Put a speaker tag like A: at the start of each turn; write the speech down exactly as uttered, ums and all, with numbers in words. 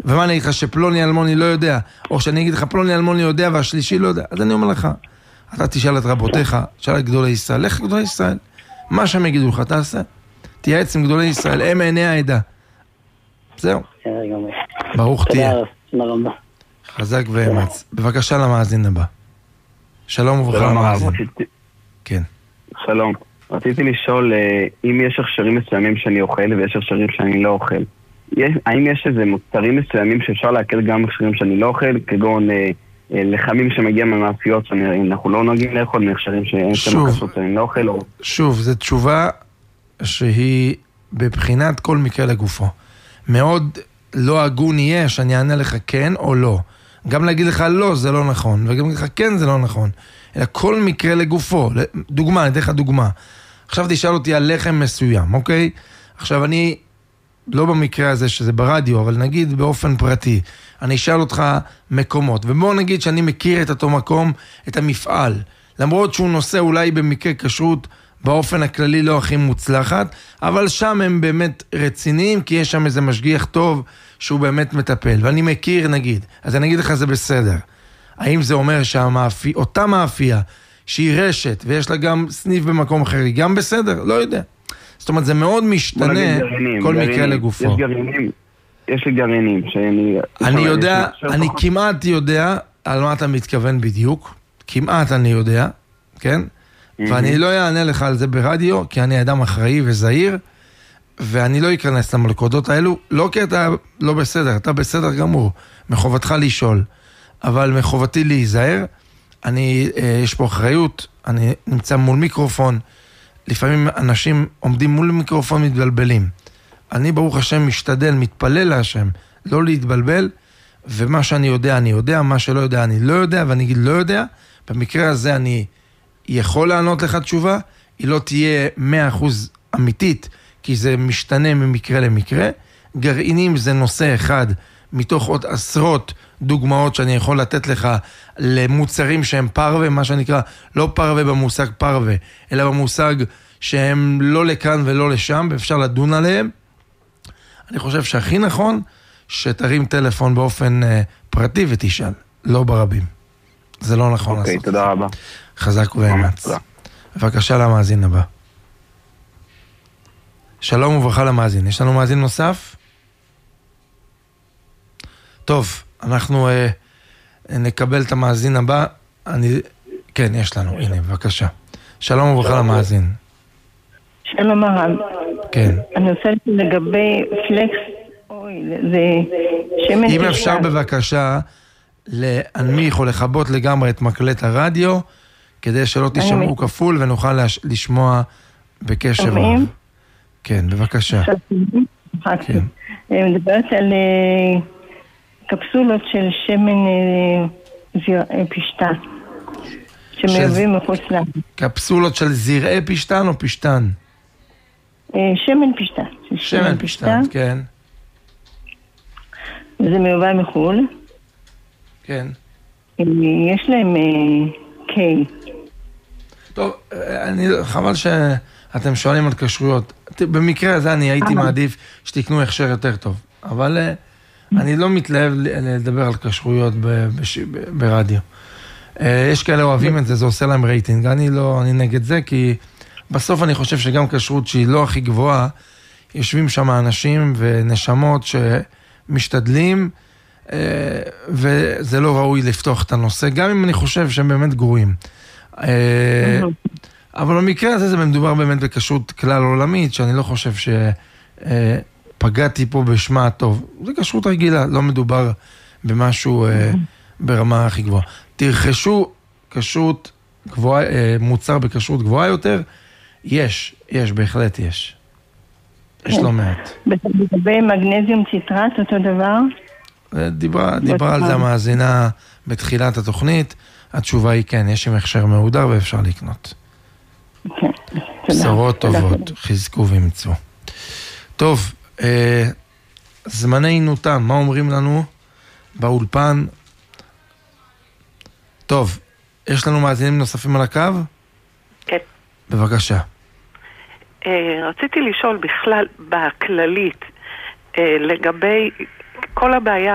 A: ומה אני אגיד לך שפלוני אלמוני לא יודע, או שאני אגיד לך פלוני אלמוני יודע והשלישי לא יודע, אז אני אומר לך, אתה תשאל את רבותיך, תשאל את גדולי ישראל, לך גדולי ישראל, מה שהם יגידו לך, תעשה, תייעץ עם גדולי ישראל, הם עיני העדה. זהו. ברוך תהיה. חזק ואמץ. בבקשה למאזין הבא. שלום וברכה למאזין. כן.
B: שלום. רציתי לשאול אם יש הכשרים מסוימים שאני אוכל ויש הכשרים שאני לא אוכל. האם יש איזה מוצרים מסוימים שאפשר להקל גם הכשרים שאני לא אוכל, כגון לחמים שמגיע מהמאפיות שאנחנו לא נוהגים לאכול, מהכשרים שאין שם קשות שאני לא אוכל?
A: שוב, זו תשובה שהיא בבחינת כל מקרה לגופו. מאוד לא הגון יהיה שאני אענה לך כן או לא. גם להגיד לך לא זה לא נכון, וגם להגיד לך כן זה לא נכון. אלא כל מקרה לגופו. דוגמה, אני אתן לך דוגמה. עכשיו תשאל אותי על לחם מסוים, אוקיי? עכשיו אני, לא במקרה הזה שזה ברדיו, אבל נגיד באופן פרטי, אני אשאל אותך מקומות, ובואו נגיד שאני מכיר את אותו מקום, את המפעל. למרות שהוא נושא אולי במקרה כשרות, באופן הכללי לא הכי מוצלחת, אבל שם הם באמת רציניים, כי יש שם איזה משגיח טוב שהוא באמת מטפל, ואני מכיר נגיד, אז אני אגיד לך זה בסדר. האם זה אומר שאותה מאפייה, שהיא רשת, ויש לה גם סניף במקום אחר, היא גם בסדר? לא יודע. זאת אומרת, זה מאוד משתנה,
B: גרעינים,
A: כל
B: גרעינים,
A: מקרה לגופו.
B: יש גרעינים, יש לי גרעינים, שאני...
A: אני יודע, אני כמעט יודע על מה אתה מתכוון בדיוק, כמעט אני יודע, כן? ואני לא אענה לך על זה ברדיו, כי אני אדם אחראי וזהיר, ואני לא אכנס למלכודות האלו, לא כי אתה לא בסדר, אתה בסדר גמור, מחובתך לשאול, אבל מחובתי להיזהר, אני, יש פה אחריות, אני נמצא מול מיקרופון, לפעמים אנשים עומדים מול מיקרופון מתבלבלים. אני ברוך השם משתדל, מתפלל להשם, לא להתבלבל, ומה שאני יודע אני יודע, מה שלא יודע אני לא יודע, ואני אגיד לא יודע, במקרה הזה אני יכול לענות לך תשובה, היא לא תהיה מאה אחוז אמיתית, כי זה משתנה ממקרה למקרה. גרעינים זה נושא אחד, מתוך עוד עשרות דוגמאות שאני יכול לתת לך למוצרים שהם פרווה, מה שנקרא לא פרווה במושג פרווה, אלא במושג שהם לא לכאן ולא לשם, ואפשר לדון עליהם. אני חושב שהכי נכון שתרים טלפון באופן uh, פרטי ותשאל, לא ברבים. זה לא נכון
B: לעשות.
A: אוקיי,
B: תודה רבה.
A: חזק ואמץ. בבקשה למאזין הבא. שלום וברכה למאזין. יש לנו מאזין נוסף? טוב, אנחנו אה, נקבל את המאזין הבא. אני... כן, יש לנו. הנה, בבקשה. שלום וברכה למאזין.
C: שלום הרב.
A: כן.
C: אני רוצה לגבי פלקס, אוי, זה שמן
A: אם
C: פישטן.
A: אפשר בבקשה להנמיך או לכבות לגמרי את מקלט הרדיו, כדי שלא תשמעו כפול ונוכל לש... לשמוע בקשב רב. כן, בבקשה.
C: כן. אני מדברת על קפסולות של שמן זרעי פשטן, שמיובאים מחוץ לארץ.
A: קפסולות של זרעי פשטן או פשטן?
C: שמן פשטן.
A: שמן פשטן, כן.
C: זה מיובא מחו"ל.
A: כן.
C: יש להם קיי.
A: טוב, אני, חבל שאתם שואלים על כשרויות. במקרה הזה אני הייתי מעדיף שתקנו הכשר יותר טוב. אבל אני לא מתלהב לדבר על כשרויות ברדיו. יש כאלה אוהבים את זה, זה עושה להם רייטינג. אני לא, אני נגד זה, כי בסוף אני חושב שגם כשרות שהיא לא הכי גבוהה, יושבים שם אנשים ונשמות שמשתדלים, וזה לא ראוי לפתוח את הנושא, גם אם אני חושב שהם באמת גרועים. אבל במקרה הזה זה מדובר באמת בכשרות כלל עולמית, שאני לא חושב שפגעתי פה בשמה הטוב. זה כשרות רגילה, לא מדובר במשהו ברמה הכי גבוהה. תרחשו כשרות גבוהה, מוצר בכשרות גבוהה יותר, יש, יש, בהחלט יש. יש לא מעט.
C: לגבי מגנזיום ציטרט, אותו דבר?
A: דיברה, דיברה על זה המאזינה בתחילת התוכנית. התשובה היא כן, יש עם הכשר מהודר ואפשר לקנות.
C: כן,
A: בשורות טובות, חזקו ומצאו. טוב, אה, זמננו תם, מה אומרים לנו באולפן? טוב, יש לנו מאזינים נוספים על הקו?
D: כן.
A: בבקשה.
D: רציתי לשאול בכלל, בכללית, לגבי כל הבעיה